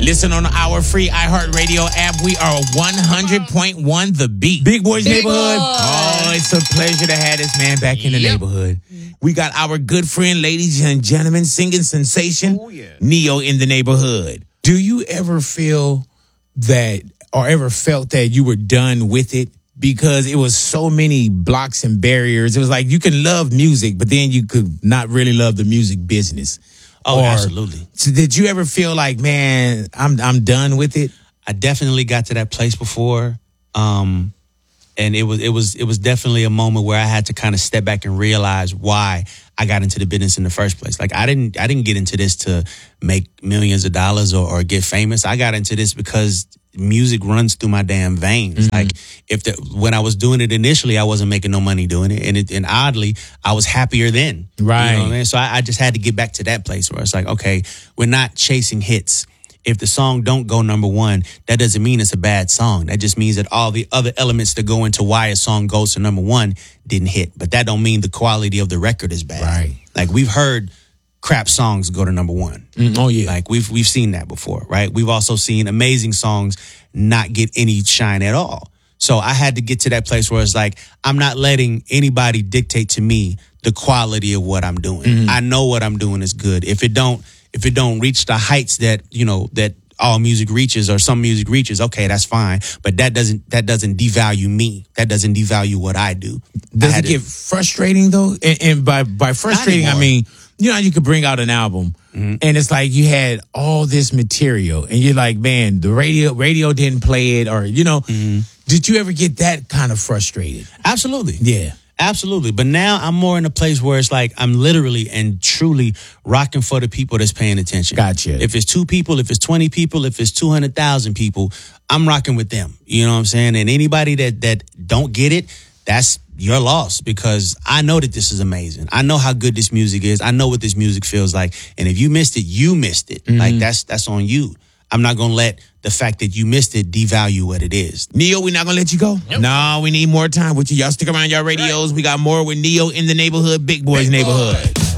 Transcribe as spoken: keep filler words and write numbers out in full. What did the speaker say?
Listen on our free iHeartRadio app. We are one hundred point one The Beat. Big Boys Big Neighborhood. Boy. Oh, it's a pleasure to have this man back in the Yep. neighborhood. We got our good friend, ladies and gentlemen, singing sensation, Oh, yeah. Neo in the neighborhood. Do you ever feel that, or ever felt that you were done with it? Because it was so many blocks and barriers. It was like you can love music, but then you could not really love the music business. Oh, Or- absolutely. So did you ever feel like, man, I'm I'm done with it? I definitely got to that place before. Um, and it was it was it was definitely a moment where I had to kind of step back and realize why I got into the business in the first place. Like I didn't I didn't get into this to make millions of dollars or, or get famous. I got into this because music runs through my damn veins. Mm-hmm. Like if the when I was doing it initially, I wasn't making no money doing it, and it, and oddly, I was happier then. Right. You know what I mean? So I, I just had to get back to that place where it's like, okay, we're not chasing hits. If the song don't go number one, that doesn't mean it's a bad song. That just means that all the other elements that go into why a song goes to number one didn't hit. But that don't mean the quality of the record is bad. Right. Like we've heard crap songs go to number one. Mm, oh yeah. Like we've we've seen that before, right? We've also seen amazing songs not get any shine at all. So I had to get to that place where it's like, I'm not letting anybody dictate to me the quality of what I'm doing. Mm-hmm. I know what I'm doing is good. If it don't if it don't reach the heights that, you know, that all music reaches or some music reaches, okay, that's fine. But that doesn't that doesn't devalue me. That doesn't devalue what I do. Does I it had to- get frustrating though? And, and by by frustrating, I anymore. mean, you know, you could bring out an album Mm-hmm. and it's like you had all this material and you're like, man, the radio radio didn't play it, or you know, Mm-hmm. did you ever get that kind of frustrated? Absolutely. Yeah. Absolutely. But now I'm more in a place where it's like I'm literally and truly rocking for the people that's paying attention. Gotcha. If it's two people, if it's twenty people, if it's two hundred thousand people, I'm rocking with them. You know what I'm saying? And anybody that that don't get it, that's your loss, because I know that this is amazing. I know how good this music is. I know what this music feels like. And if you missed it, you missed it. Mm-hmm. Like that's that's on you. I'm not going to let the fact that you missed it devalue what it is. Neo, we're not gonna let you go. Nope. No, we need more time with you. Y'all stick around y'all radios. We got more with Neo in the neighborhood, Big Boys Big neighborhood. Boy.